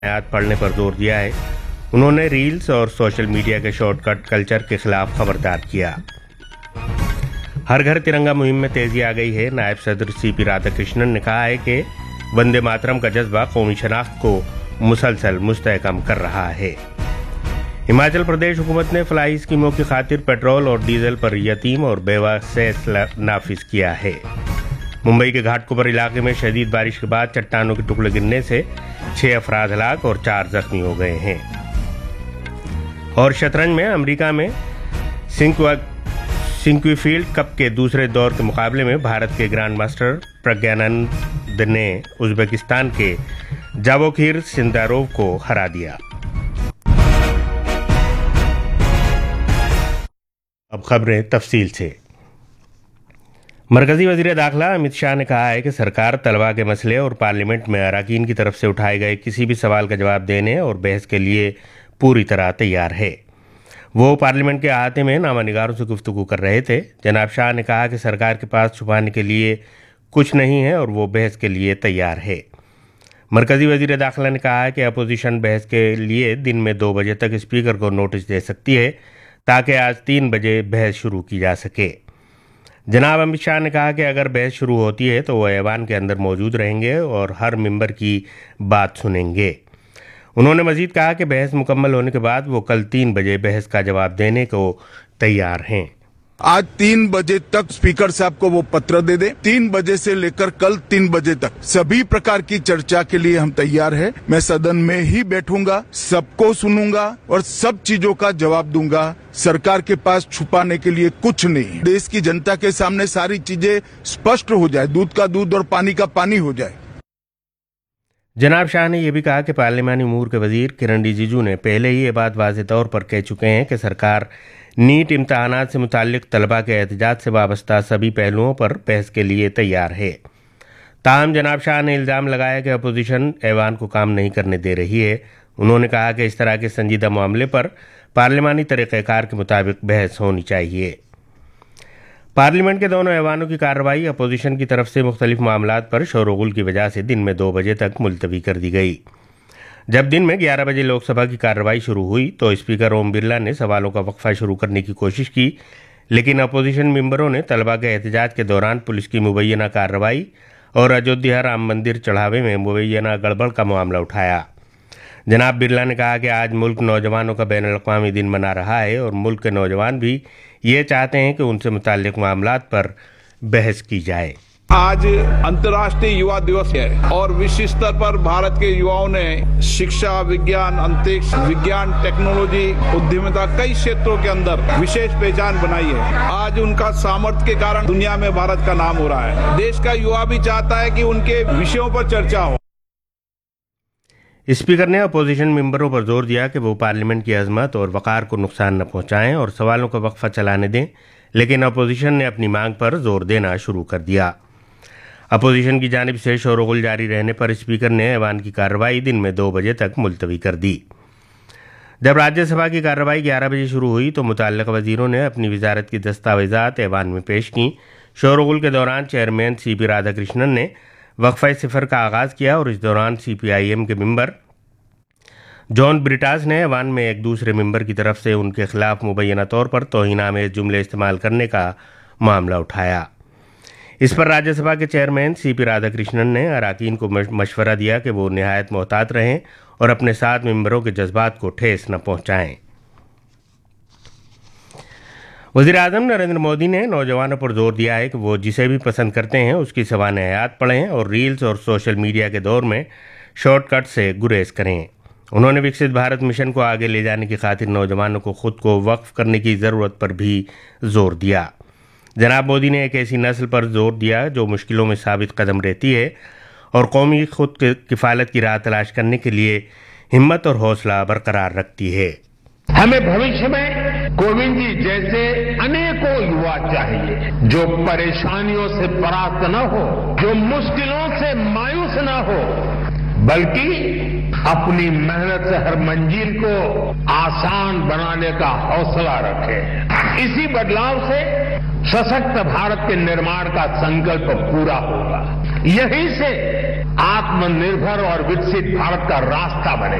आयत पढ़ने पर जोर दिया है। उन्होंने रील्स और सोशल मीडिया के शॉर्टकट कल्चर के खिलाफ खबरदार किया। हर घर तिरंगा मुहिम में तेजी आ गई है। नायब सदर सीपी राधाकृष्णन ने कहा है कि वंदे मातरम का जज्बा कौमी शनाख्त को मुसलसल मुस्तहकम कर रहा है। हिमाचल प्रदेश हुकूमत ने फ्लाई स्कीमों की खातिर पेट्रोल और डीजल पर यतीम और बेवा सेस नाफिज किया है। मुंबई के घाटकोपर इलाके में शदीद बारिश के बाद चट्टानों के टुकड़े गिरने से 6 अफराद हलाक और 4 जख्मी हो गए हैं। और शतरंज में अमेरिका में सिंक्वीफील्ड कप के दूसरे दौर के मुकाबले में भारत के ग्रैंड मास्टर प्रज्ञानंद ने उज्बेकिस्तान के जावोखिर सिंदारोव को हरा दिया। अब खबरें तफसील से। मरकजी वजीर दाखिला अमित शाह ने कहा है कि सरकार तलबा के मसले और पार्लियामेंट में अरकान की तरफ से उठाए गए किसी भी सवाल का जवाब देने और बहस के लिए पूरी तरह तैयार है। वो पार्लियामेंट के अहाते में नामानिगारों से गुफ्तगू कर रहे थे। जनाब शाह ने कहा कि सरकार के पास छुपाने के लिए कुछ नहीं है और वो बहस के लिए तैयार है। मरकजी वजीर दाखिला ने कहा है कि अपोजिशन बहस के लिए दिन में 2 बजे तक स्पीकर को नोटिस दे सकती है ताकि आज 3 बजे बहस शुरू की जा सके। जनाब अमित शाह ने कहा कि अगर बहस शुरू होती है तो वो ऐवान के अंदर मौजूद रहेंगे और हर मेंबर की बात सुनेंगे। उन्होंने मजीद कहा कि बहस मुकम्मल होने के बाद वो कल 3 बजे बहस का जवाब देने को तैयार हैं। आज 3 बजे तक स्पीकर साहब को वो पत्र दे दे। 3 बजे से लेकर कल 3 बजे तक सभी प्रकार की चर्चा के लिए हम तैयार हैं। मैं सदन में ही बैठूंगा, सबको सुनूंगा और सब चीजों का जवाब दूंगा। सरकार के पास छुपाने के लिए कुछ नहीं। देश की जनता के सामने सारी चीजें स्पष्ट हो जाए, दूध का दूध और पानी का पानी हो जाए। जनाब शाह ने यह भी कहा कि पार्लिमानी उमूर के वजीर किरण रिजिजू ने पहले ही ये बात वाज़ेह तौर पर कह चुके हैं कि सरकार नीट इम्तहानात से मुताल्लिक तलबा के एहतजाज से वाबस्ता सभी पहलुओं पर बहस के लिए तैयार है। ताहम जनाब शाह ने इल्ज़ाम लगाया कि अपोजिशन ऐवान को काम नहीं करने दे रही है। उन्होंने कहा कि इस तरह के संजीदा मामले पर पार्लिमानी तरीक़ेकार के मुताबिक बहस होनी चाहिए। पार्लियामेंट के दोनों ऐवानों की कार्रवाई अपोजिशन की तरफ से मुख्तलिफ मामलात पर शोरगुल की वजह से दिन में 2 बजे तक मुलतवी कर दी गई। जब दिन में 11 बजे लोकसभा की कार्रवाई शुरू हुई तो स्पीकर ओम बिरला ने सवालों का वक्फा शुरू करने की कोशिश की, लेकिन अपोजिशन मेंबरों ने तलबा के एहतजाज के दौरान पुलिस की मुबैना कार्रवाई और अयोध्या राम मंदिर चढ़ावे में मुबैना गड़बड़ का मामला उठाया। जनाब बिरला ने कहा कि आज मुल्क नौजवानों का बैनुल-अक़वामी दिन मना रहा है और मुल्क के नौजवान भी ये चाहते हैं कि उनसे मुताल्लिक मामलात पर बहस की जाए। आज अंतर्राष्ट्रीय युवा दिवस है और विश्व स्तर पर भारत के युवाओं ने शिक्षा, विज्ञान, अंतरिक्ष विज्ञान, टेक्नोलॉजी, उद्यमिता कई क्षेत्रों के अंदर विशेष पहचान बनाई है। आज उनका सामर्थ्य के कारण दुनिया में भारत का नाम हो रहा है। देश का युवा भी चाहता है कि उनके विषयों पर चर्चा हो। स्पीकर ने अपोजिशन मेंबरों पर जोर दिया कि वो पार्लियामेंट की अजमत और वक़ार को नुकसान न पहुंचाएं और सवालों का वक्फा चलाने दें, लेकिन अपोजिशन ने अपनी मांग पर जोर देना शुरू कर दिया। अपोजिशन की जानिब से शोरगुल जारी रहने पर स्पीकर ने ऐवान की कार्रवाई दिन में 2 बजे तक मुलतवी कर दी। जब राज्यसभा की कार्रवाई 11 बजे शुरू हुई तो मुतल्लिक़ा वजीरों ने अपनी वजारत की दस्तावेजात ऐवान में पेश की। शोरगुल के दौरान चेयरमैन सीपी राधाकृष्णन ने वक्फा सिफर का आगाज़ किया और इस दौरान CPIM के मेंबर जॉन ब्रिटास ने ऐवान में एक दूसरे मेंबर की तरफ से उनके खिलाफ मुबैना तौर पर तौहीन-आमेज़ जुमले इस्तेमाल करने का मामला उठाया। इस पर राज्यसभा के चेयरमैन सीपी राधाकृष्णन ने अरकान को मशवरा दिया कि वो निहायत मोहतात रहें और अपने साथ मेंबरों के जज्बात को ठेस न पहुंचाएं। वज़ीर-ए-आज़म नरेंद्र मोदी ने नौजवानों पर जोर दिया है कि वो जिसे भी पसंद करते हैं उसकी सवाने हयात पढ़ें और रील्स और सोशल मीडिया के दौर में शॉर्टकट से गुरेज करें। उन्होंने विकसित भारत मिशन को आगे ले जाने की खातिर नौजवानों को खुद को वक्फ करने की ज़रूरत पर भी जोर दिया। जनाब मोदी ने एक ऐसी नस्ल पर जोर दिया जो मुश्किलों में साबित कदम रहती है और कौमी खुद किफ़ालत की राह तलाश करने के लिए हिम्मत और हौसला बरकरार रखती है। हमें भविष्य में कोविंद जी जैसे अनेकों युवा चाहिए जो परेशानियों से परास्त न हो, जो मुश्किलों से मायूस न हो, बल्कि अपनी मेहनत से हर मंजिल को आसान बनाने का हौसला रखे। इसी बदलाव से सशक्त भारत के निर्माण का संकल्प पूरा होगा। यहीं से आत्मनिर्भर और विकसित भारत का रास्ता बने।